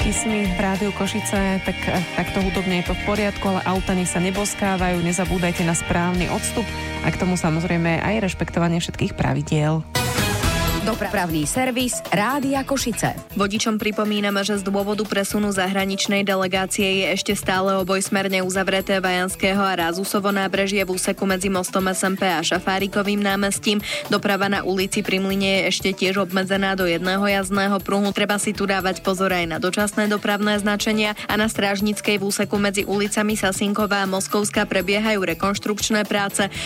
písmy v Rádiu Košice, tak takto hudobne je to v poriadku, ale auta nech sa neboskávajú, nezabúdajte na správny odstup a k tomu samozrejme aj rešpektovanie všetkých pravidiel. Dopravný servis Rádia Košice. Vodičom pripomíname, že z dôvodu presunu zahraničnej delegácie je ešte stále obojsmerne uzavreté Vajanského a Rázusovo nábrežie v úseku medzi mostom SMP a Šafárikovým námestím. Doprava na ulici Pri Mlyne je ešte tiež obmedzená do jedného jazdného pruhu. Treba si tu dávať pozor aj na dočasné dopravné značenia a na Strážnickej v úseku medzi ulicami Sasinková a Moskovská prebiehajú rekonštrukčné práce.